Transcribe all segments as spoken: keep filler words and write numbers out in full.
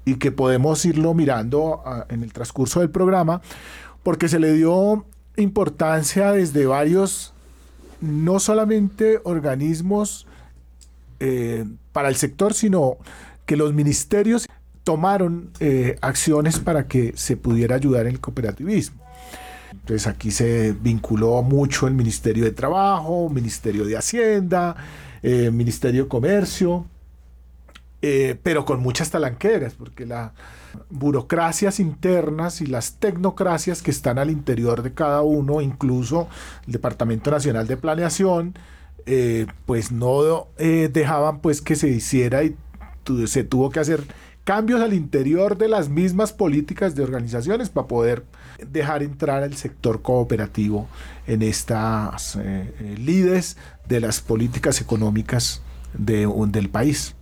y que podemos irlo mirando uh, en el transcurso del programa, porque se le dio importancia desde varios, no solamente organismos eh, para el sector, sino que los ministerios tomaron eh, acciones para que se pudiera ayudar en el cooperativismo. Entonces aquí se vinculó mucho el Ministerio de Trabajo, Ministerio de Hacienda, eh, Ministerio de Comercio, eh, pero con muchas talanqueras, porque las burocracias internas y las tecnocracias que están al interior de cada uno, incluso el Departamento Nacional de Planeación, eh, pues no eh, dejaban pues que se hiciera y tu, se tuvo que hacer cambios al interior de las mismas políticas de organizaciones para poder dejar entrar al sector cooperativo en estas eh, eh, lides de las políticas económicas de, del país.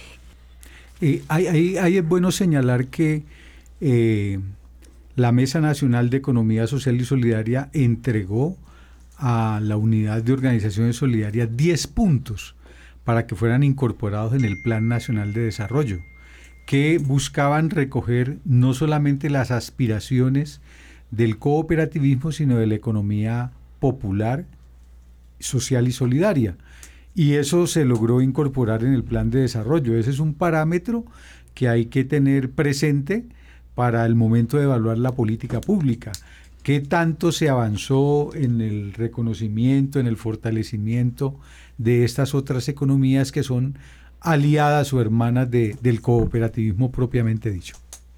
Eh, ahí, ahí, ahí es bueno señalar que eh, la Mesa Nacional de Economía Social y Solidaria entregó a la Unidad de Organizaciones Solidarias diez puntos para que fueran incorporados en el Plan Nacional de Desarrollo, que buscaban recoger no solamente las aspiraciones del cooperativismo, sino de la economía popular, social y solidaria. Y eso se logró incorporar en el plan de desarrollo. Ese es un parámetro que hay que tener presente para el momento de evaluar la política pública. ¿Qué tanto se avanzó en el reconocimiento, en el fortalecimiento de estas otras economías que son aliadas o hermanas de, del cooperativismo propiamente dicho?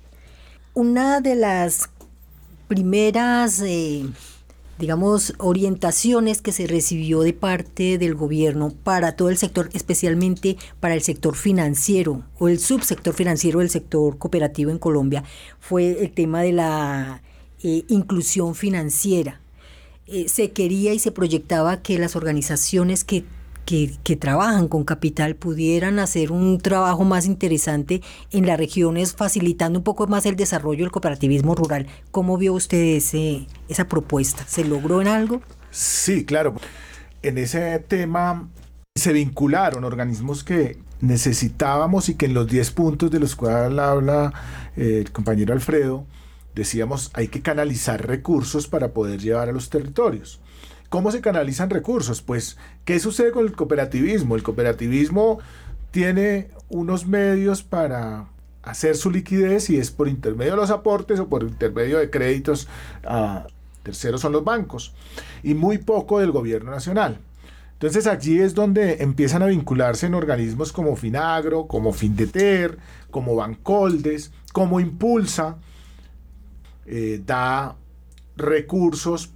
Una de las primeras, eh, digamos, orientaciones que se recibió de parte del gobierno para todo el sector, especialmente para el sector financiero o el subsector financiero del sector cooperativo en Colombia, fue el tema de la eh, inclusión financiera. Eh, se quería y se proyectaba que las organizaciones que Que, que trabajan con capital pudieran hacer un trabajo más interesante en las regiones, facilitando un poco más el desarrollo del cooperativismo rural. ¿Cómo vio usted ese, esa propuesta? ¿Se logró en algo? Sí, claro. En ese tema se vincularon organismos que necesitábamos y que en los diez puntos de los cuales habla eh, el compañero Alfredo, decíamos hay que canalizar recursos para poder llevar a los territorios. ¿Cómo se canalizan recursos? Pues, ¿qué sucede con el cooperativismo? El cooperativismo tiene unos medios para hacer su liquidez y es por intermedio de los aportes o por intermedio de créditos a terceros, son los bancos, y muy poco del gobierno nacional. Entonces allí es donde empiezan a vincularse en organismos como Finagro, como Findeter, como Bancoldes, como Impulsa, eh, da recursos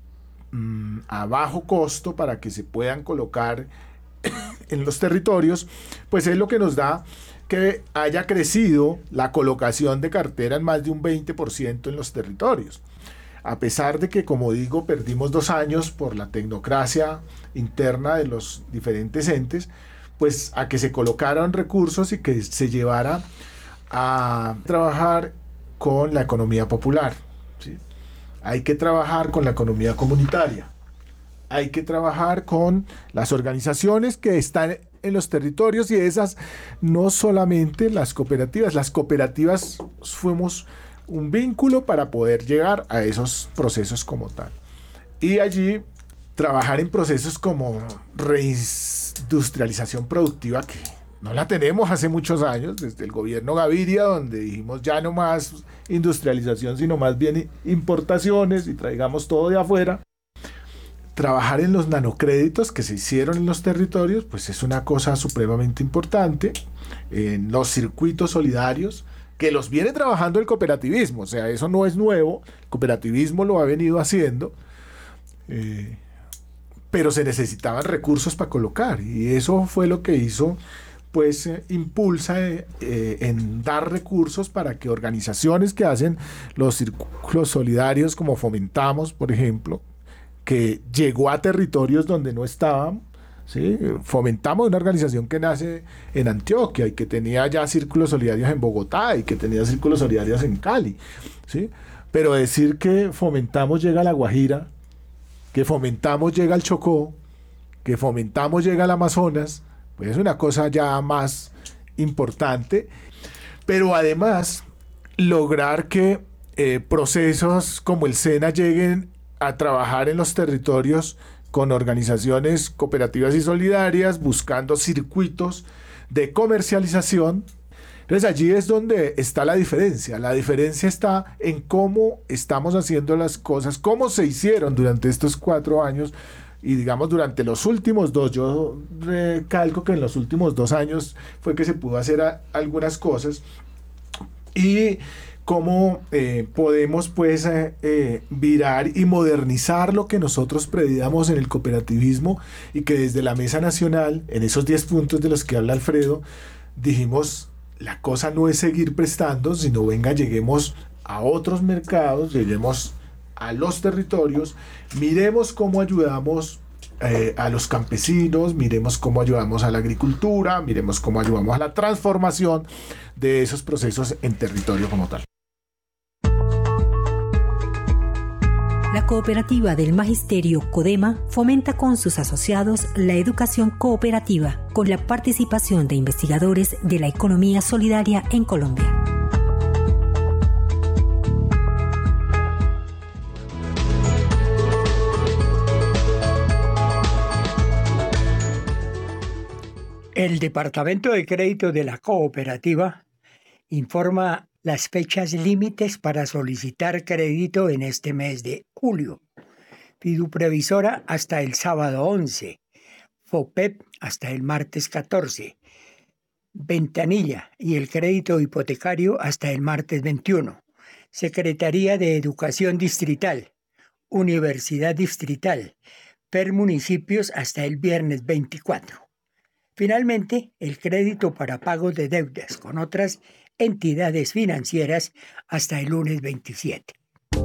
a bajo costo para que se puedan colocar en los territorios, pues es lo que nos da que haya crecido la colocación de cartera en más de un veinte por ciento en los territorios. A pesar de que, como digo, perdimos dos años por la tecnocracia interna de los diferentes entes, pues a que se colocaran recursos y que se llevara a trabajar con la economía popular, ¿sí? Hay que trabajar con la economía comunitaria, hay que trabajar con las organizaciones que están en los territorios y esas no solamente las cooperativas, las cooperativas fuimos un vínculo para poder llegar a esos procesos como tal. Y allí trabajar en procesos como reindustrialización productiva que no la tenemos hace muchos años, desde el gobierno Gaviria, donde dijimos ya no más industrialización, sino más bien importaciones y traigamos todo de afuera. Trabajar en los nanocréditos que se hicieron en los territorios, pues es una cosa supremamente importante. En los circuitos solidarios, que los viene trabajando el cooperativismo, o sea, eso no es nuevo, el cooperativismo lo ha venido haciendo, eh, pero se necesitaban recursos para colocar, y eso fue lo que hizo pues eh, impulsa eh, eh, en dar recursos para que organizaciones que hacen los círculos solidarios como Fomentamos, por ejemplo, que llegó a territorios donde no estaban, ¿sí? Fomentamos una organización que nace en Antioquia y que tenía ya círculos solidarios en Bogotá y que tenía círculos solidarios en Cali, ¿sí? Pero decir que Fomentamos llega a La Guajira, que Fomentamos llega al Chocó, que Fomentamos llega al Amazonas, pues es una cosa ya más importante. pero además lograr que eh, procesos como el SENA lleguen a trabajar en los territorios con organizaciones cooperativas y solidarias, buscando circuitos de comercialización. Entonces allí es donde está la diferencia. La diferencia está en cómo estamos haciendo las cosas, cómo se hicieron durante estos cuatro años y digamos durante los últimos dos. Yo recalco que en los últimos dos años fue que se pudo hacer a, algunas cosas y cómo eh, podemos pues eh, eh, virar y modernizar lo que nosotros predicamos en el cooperativismo y que desde la Mesa Nacional, en esos diez puntos de los que habla Alfredo, dijimos, la cosa no es seguir prestando, sino venga, lleguemos a otros mercados, lleguemos a los territorios, miremos cómo ayudamos eh, a los campesinos, miremos cómo ayudamos a la agricultura, miremos cómo ayudamos a la transformación de esos procesos en territorio como tal. La cooperativa del Magisterio CODEMA fomenta con sus asociados la educación cooperativa con la participación de investigadores de la economía solidaria en Colombia. El Departamento de Crédito de la Cooperativa informa las fechas límites para solicitar crédito en este mes de julio. Fiduprevisora hasta el sábado once, FOPEP hasta el martes catorce, Ventanilla y el crédito hipotecario hasta el martes veintiuno, Secretaría de Educación Distrital, Universidad Distrital, per municipios hasta el viernes veinticuatro. Finalmente, el crédito para pagos de deudas con otras entidades financieras hasta el lunes veintisiete.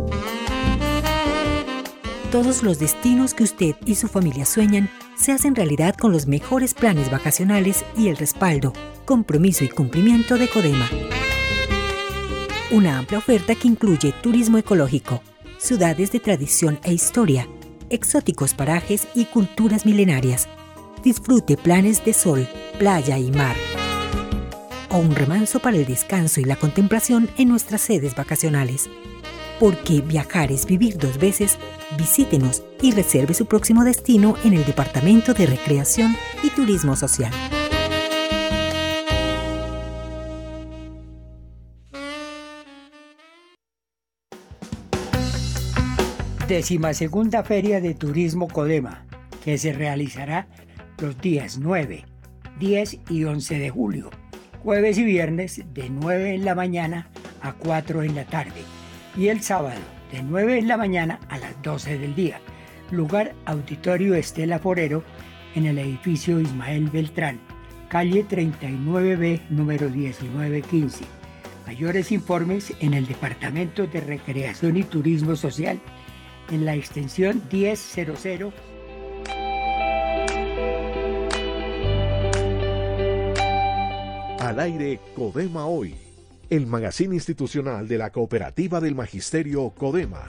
Todos los destinos que usted y su familia sueñan se hacen realidad con los mejores planes vacacionales y el respaldo, compromiso y cumplimiento de CODEMA. Una amplia oferta que incluye turismo ecológico, ciudades de tradición e historia, exóticos parajes y culturas milenarias. Disfrute planes de sol, playa y mar. O un remanso para el descanso y la contemplación en nuestras sedes vacacionales. Porque viajar es vivir dos veces, visítenos y reserve su próximo destino en el Departamento de Recreación y Turismo Social. Décima segunda Feria de Turismo CODEMA, que se realizará los días nueve, diez y once de julio. Jueves y viernes de nueve en la mañana a cuatro en la tarde y el sábado de nueve en la mañana a las doce del día. Lugar Auditorio Estela Forero en el edificio Ismael Beltrán, calle treinta y nueve B, número diecinueve quince. Mayores informes en el Departamento de Recreación y Turismo Social en la extensión diez cero cero. Al aire CODEMA Hoy, el magazine institucional de la Cooperativa del Magisterio CODEMA.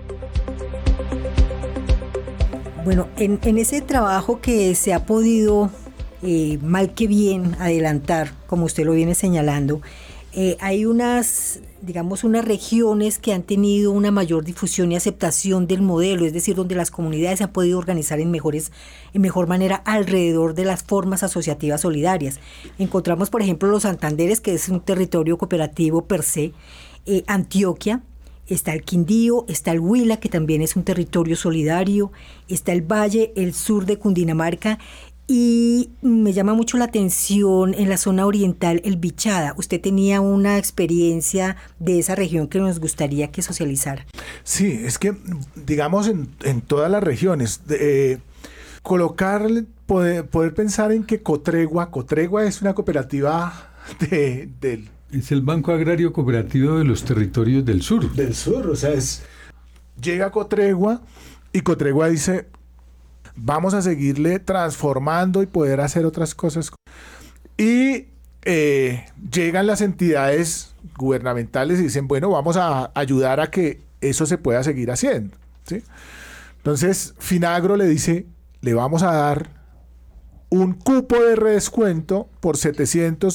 Bueno, en, en ese trabajo que se ha podido, eh, mal que bien, adelantar, como usted lo viene señalando, eh, hay unas, digamos, unas regiones que han tenido una mayor difusión y aceptación del modelo, es decir, donde las comunidades se han podido organizar en mejores, en mejor manera alrededor de las formas asociativas solidarias. Encontramos, por ejemplo, los Santanderes, que es un territorio cooperativo per se, eh, Antioquia, está el Quindío, está el Huila, que también es un territorio solidario, está el Valle, el sur de Cundinamarca, y me llama mucho la atención en la zona oriental el Bichada. Usted tenía una experiencia de esa región que nos gustaría que socializara. Sí, es que digamos en, en todas las regiones, eh, colocar, poder, poder pensar en que Cotregua, Cotregua es una cooperativa de, del... Es el Banco Agrario Cooperativo de los Territorios del Sur. Del Sur, o sea, es, llega Cotregua y Cotregua dice... vamos a seguirle transformando y poder hacer otras cosas. Y eh, llegan las entidades gubernamentales y dicen, bueno, vamos a ayudar a que eso se pueda seguir haciendo, ¿sí? Entonces, Finagro le dice, le vamos a dar un cupo de redescuento por setecientos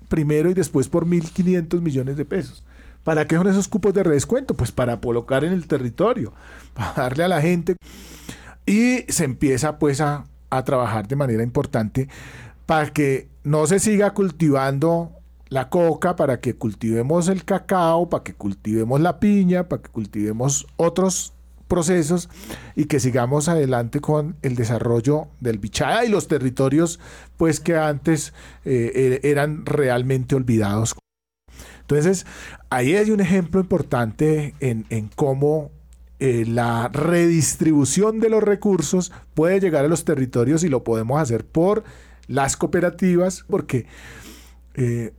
primero y después por mil quinientos millones de pesos. ¿Para qué son esos cupos de redescuento? Pues para colocar en el territorio, para darle a la gente. Y se empieza pues a, a trabajar de manera importante para que no se siga cultivando la coca, para que cultivemos el cacao, para que cultivemos la piña, para que cultivemos otros procesos y que sigamos adelante con el desarrollo del Bichada y los territorios pues que antes eh, eran realmente olvidados. Entonces, ahí hay un ejemplo importante en, en cómo eh, la redistribución de los recursos puede llegar a los territorios y lo podemos hacer por las cooperativas, porque eh,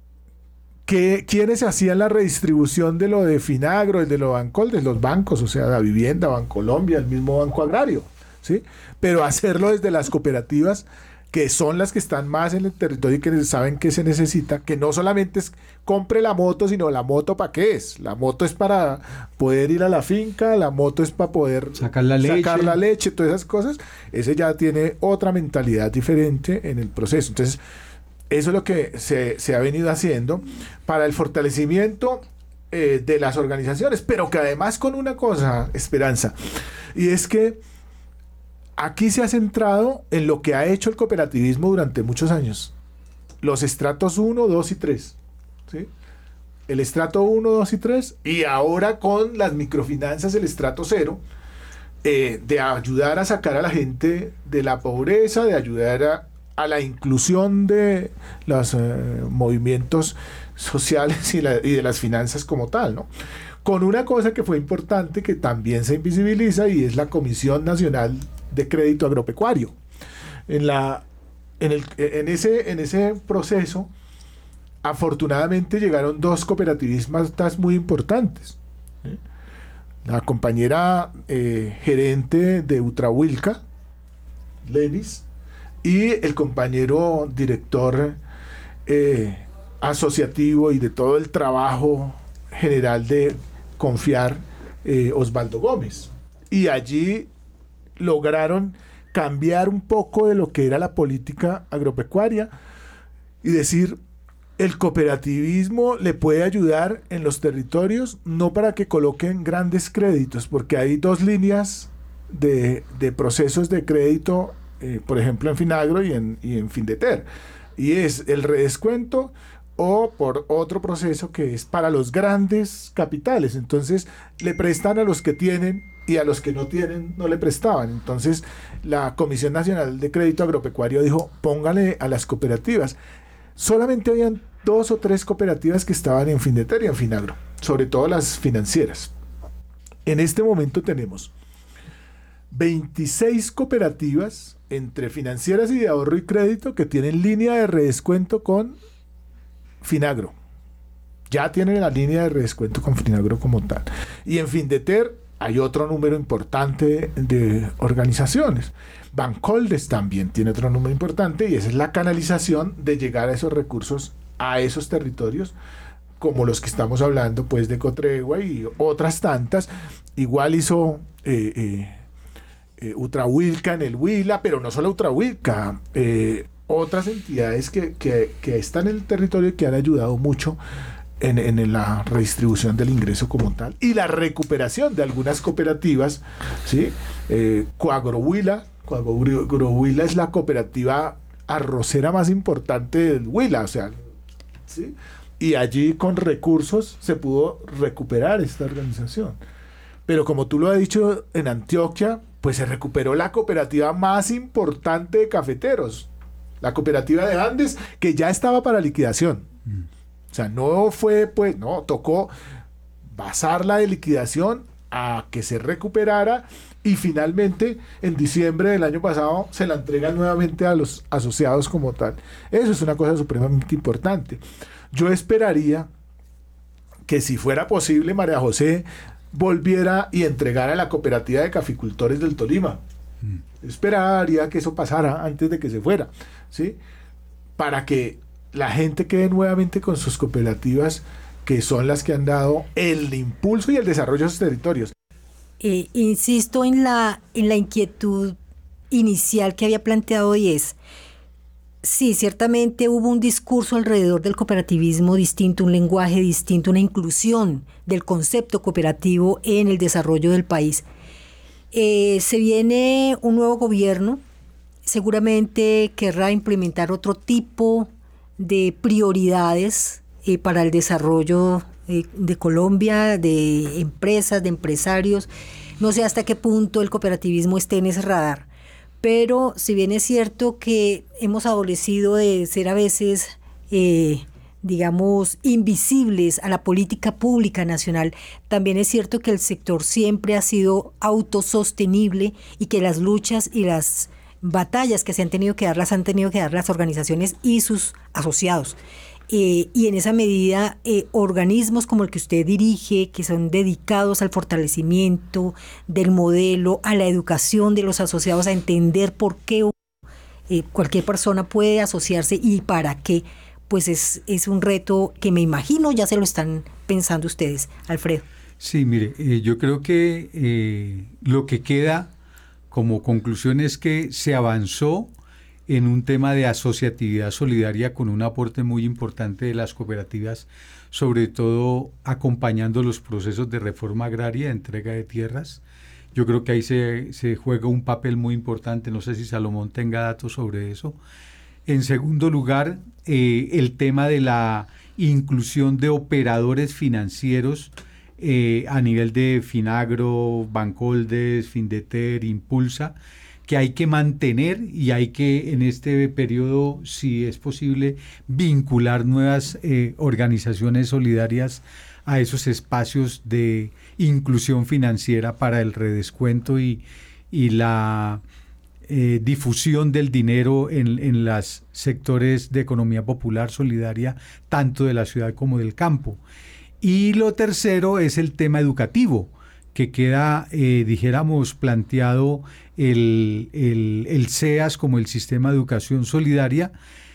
que, ¿quiénes hacían la redistribución de lo de Finagro, de lo Bancol, de los bancos? O sea, la Vivienda, Bancolombia, el mismo Banco Agrario, ¿sí? Pero hacerlo desde las cooperativas, que son las que están más en el territorio y que saben que se necesita, que no solamente es compre la moto, sino la moto ¿para qué es? La moto es para poder ir a la finca, la moto es para poder sacar la leche, sacar la leche, todas esas cosas. Ese ya tiene otra mentalidad diferente en el proceso. Entonces, eso es lo que se, se ha venido haciendo para el fortalecimiento eh, de las organizaciones, pero que además con una cosa, Esperanza, y es que aquí se ha centrado en lo que ha hecho el cooperativismo durante muchos años. Los estratos uno, dos y tres. ¿Sí? El estrato uno, dos y tres. Y ahora con las microfinanzas, el estrato cero. Eh, de ayudar a sacar a la gente de la pobreza, de ayudar a, a la inclusión de los eh, movimientos sociales y, la, y de las finanzas como tal, ¿no? Con una cosa que fue importante que también se invisibiliza y es la Comisión Nacional de Crédito Agropecuario. En, la, en, el, en, ese, en ese proceso, afortunadamente llegaron dos cooperativistas muy importantes. ¿Sí? La compañera eh, gerente de Utrahuilca, Lenis, y el compañero director eh, asociativo y de todo el trabajo general de Confiar, eh, Osvaldo Gómez. Y allí lograron cambiar un poco de lo que era la política agropecuaria y decir, el cooperativismo le puede ayudar en los territorios, no para que coloquen grandes créditos, porque hay dos líneas de, de procesos de crédito, eh, por ejemplo en Finagro y en, y en Findeter, y es el redescuento o por otro proceso que es para los grandes capitales. Entonces le prestan a los que tienen y a los que no tienen no le prestaban. Entonces la Comisión Nacional de Crédito Agropecuario dijo, póngale a las cooperativas. Solamente habían dos o tres cooperativas que estaban en Findeter y en Finagro, sobre todo las financieras. En este momento tenemos veintiséis cooperativas entre financieras y de ahorro y crédito que tienen línea de redescuento con Finagro. Ya tienen la línea de redescuento con Finagro como tal. Y en Findeter hay otro número importante de organizaciones. Bancoldes también tiene otro número importante y esa es la canalización de llegar a esos recursos a esos territorios como los que estamos hablando pues de Cotregua y otras tantas. Igual hizo eh, eh, eh, Utrahuilca en el Huila, pero no solo Utrahuilca, eh, otras entidades que, que, que están en el territorio y que han ayudado mucho en, en la redistribución del ingreso como tal y la recuperación de algunas cooperativas, ¿sí? eh, Coagrohuila Coagrohuila es la cooperativa arrocera más importante del Huila, o sea, ¿sí? Y allí con recursos se pudo recuperar esta organización. Pero como tú lo has dicho, en Antioquia, pues se recuperó la cooperativa más importante de cafeteros, la cooperativa de Andes, que ya estaba para liquidación. Mm. O sea, no fue, pues, no, tocó basarla de liquidación a que se recuperara y finalmente en diciembre del año pasado se la entregan nuevamente a los asociados como tal. Eso es una cosa supremamente importante. Yo esperaría que si fuera posible María José volviera y entregara la cooperativa de caficultores del Tolima. Mm. Esperaría que eso pasara antes de que se fuera, ¿sí? Para que la gente quede nuevamente con sus cooperativas, que son las que han dado el impulso y el desarrollo de sus territorios. Eh, insisto en la, en la inquietud inicial que había planteado y es, Sí, ciertamente hubo un discurso alrededor del cooperativismo distinto, un lenguaje distinto, una inclusión del concepto cooperativo en el desarrollo del país. Eh, se viene un nuevo gobierno, seguramente querrá implementar otro tipo de prioridades eh, para el desarrollo eh, de Colombia, de empresas, de empresarios. No sé hasta qué punto el cooperativismo esté en ese radar. Pero si bien es cierto que hemos adolecido de ser a veces, eh, digamos, invisibles a la política pública nacional, también es cierto que el sector siempre ha sido autosostenible y que las luchas y las batallas que se han tenido que dar, las han tenido que dar las organizaciones y sus asociados. Eh, y en esa medida, eh, organismos como el que usted dirige, que son dedicados al fortalecimiento del modelo, a la educación de los asociados, a entender por qué eh, cualquier persona puede asociarse y para qué, pues es, es un reto que me imagino ya se lo están pensando ustedes. Alfredo. Sí, mire, eh, yo creo que eh, lo que queda como conclusión es que se avanzó en un tema de asociatividad solidaria con un aporte muy importante de las cooperativas, sobre todo acompañando los procesos de reforma agraria, de entrega de tierras. Yo creo que ahí se, se juega un papel muy importante, no sé si Salomón tenga datos sobre eso. En segundo lugar, eh, el tema de la inclusión de operadores financieros eh, a nivel de Finagro, Bancoldes, Findeter, Impulsa, que hay que mantener y hay que en este periodo, si es posible, vincular nuevas eh, organizaciones solidarias a esos espacios de inclusión financiera para el redescuento y, y la eh, difusión del dinero en, en los sectores de economía popular solidaria, tanto de la ciudad como del campo. Y lo tercero es el tema educativo, que queda, eh, dijéramos, planteado el, el, el C E A S como el Sistema de Educación Solidaria,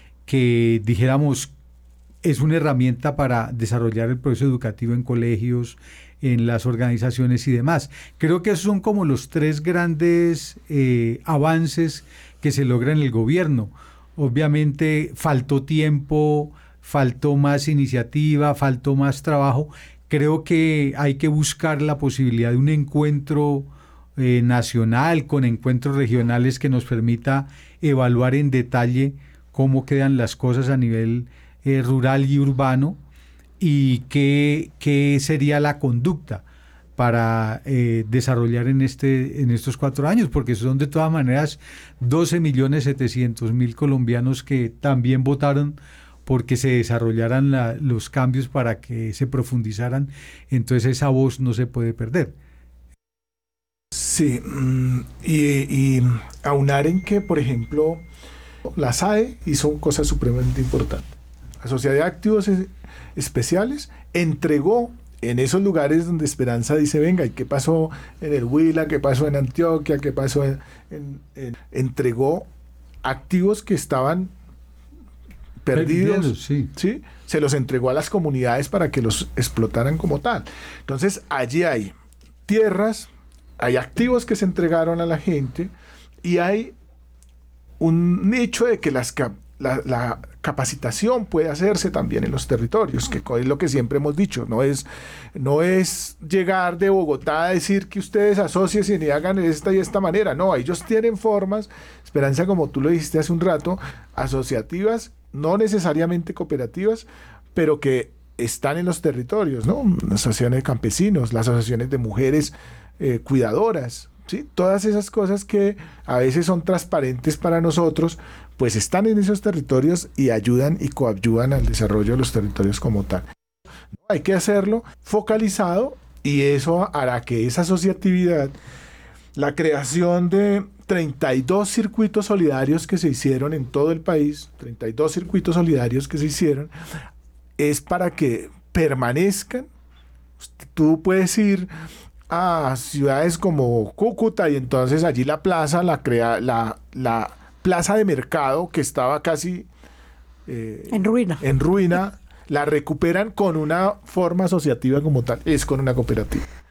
que dijéramos es una herramienta para desarrollar el proceso educativo en colegios, en las organizaciones y demás. Creo que esos son como los tres grandes eh, avances que se logran en el gobierno. Obviamente faltó tiempo, faltó más iniciativa, faltó más trabajo. Creo que hay que buscar la posibilidad de un encuentro eh, nacional con encuentros regionales que nos permita evaluar en detalle cómo quedan las cosas a nivel eh, rural y urbano y qué, qué sería la conducta para eh, desarrollar en, este, en estos cuatro años, porque son de todas maneras doce millones setecientos mil colombianos que también votaron porque se desarrollaran la, los cambios para que se profundizaran, entonces esa voz no se puede perder. Sí, y, y aunar en que, por ejemplo, la S A E hizo cosas supremamente importantes. La Sociedad de Activos Especiales entregó en esos lugares donde Esperanza dice, venga, ¿y qué pasó en el Huila? ¿Qué pasó en Antioquia? ¿Qué pasó en, en, en entregó activos que estaban perdidos, Perdidos, sí. ¿sí? Se los entregó a las comunidades para que los explotaran como tal. Entonces, allí hay tierras, hay activos que se entregaron a la gente y hay un nicho de que las cap la, la capacitación puede hacerse también en los territorios, que es lo que siempre hemos dicho, no es, no es llegar de Bogotá a decir que ustedes asociesen y hagan de esta y esta manera, no, ellos tienen formas, Esperanza, como tú lo dijiste hace un rato, asociativas, no necesariamente cooperativas, pero que están en los territorios, ¿no? Las asociaciones de campesinos, las asociaciones de mujeres eh, cuidadoras, ¿sí? Todas esas cosas que a veces son transparentes para nosotros, pues están en esos territorios y ayudan y coadyuvan al desarrollo de los territorios como tal. Hay que hacerlo focalizado y eso hará que esa asociatividad, la creación de treinta y dos circuitos solidarios que se hicieron en todo el país, treinta y dos circuitos solidarios que se hicieron, es para que permanezcan. Tú puedes ir a ciudades como Cúcuta y entonces allí la plaza, la, crea, la, la plaza de mercado que estaba casi eh, en ruina, en ruina, la recuperan con una forma asociativa como tal, es con una cooperativa.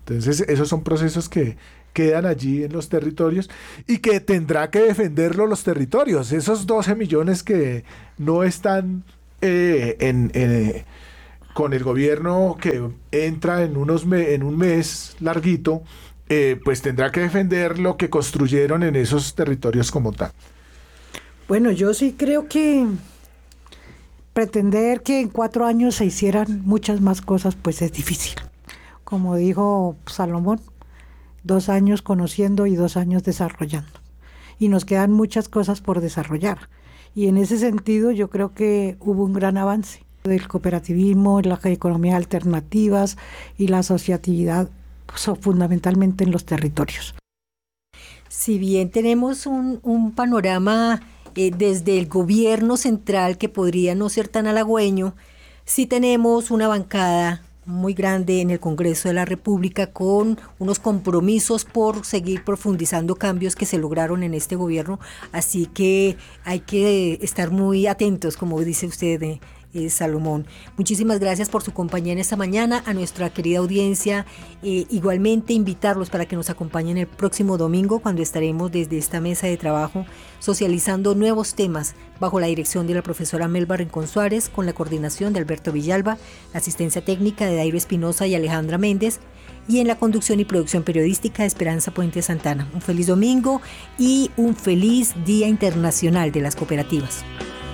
Entonces, esos son procesos que quedan allí en los territorios y que tendrá que defenderlo los territorios. Esos doce millones que no están eh, en, en, con el gobierno que entra en, unos me, en un mes larguito, eh, pues tendrá que defender lo que construyeron en esos territorios como tal. Bueno, yo sí creo que pretender que en cuatro años se hicieran muchas más cosas, pues es difícil. Como dijo Salomón, dos años conociendo y dos años desarrollando. Y nos quedan muchas cosas por desarrollar. Y en ese sentido yo creo que hubo un gran avance del cooperativismo, las economías alternativas y la asociatividad, pues, fundamentalmente en los territorios. Si bien tenemos un, un panorama eh, desde el gobierno central que podría no ser tan halagüeño, sí tenemos una bancada muy grande en el Congreso de la República con unos compromisos por seguir profundizando cambios que se lograron en este gobierno, así que hay que estar muy atentos, como dice usted, eh, eh, Salomón. Muchísimas gracias por su compañía en esta mañana, a nuestra querida audiencia, eh, igualmente invitarlos para que nos acompañen el próximo domingo cuando estaremos desde esta mesa de trabajo socializando nuevos temas bajo la dirección de la profesora Melba Rincón Suárez, con la coordinación de Alberto Villalba, la asistencia técnica de Dairo Espinosa y Alejandra Méndez, y en la conducción y producción periodística de Esperanza Puente Santana. Un feliz domingo y un feliz Día Internacional de las Cooperativas.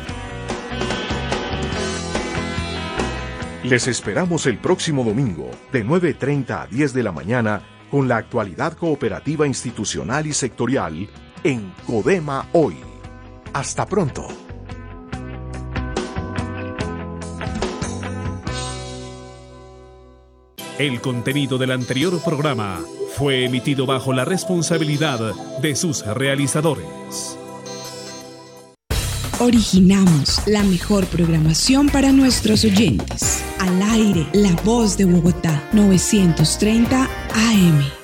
Les esperamos el próximo domingo de nueve y treinta a diez de la mañana con la actualidad cooperativa institucional y sectorial en Codema Hoy. Hasta pronto. El contenido del anterior programa fue emitido bajo la responsabilidad de sus realizadores. Originamos la mejor programación para nuestros oyentes. Al aire, La Voz de Bogotá, novecientos treinta A M.